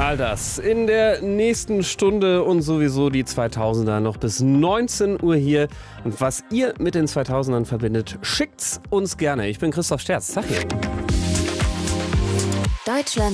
All das in der nächsten Stunde und sowieso die 2000er noch bis 19 Uhr hier. Und was ihr mit den 2000ern verbindet, schickt's uns gerne. Ich bin Christoph Sterz. Tag hier. Deutschland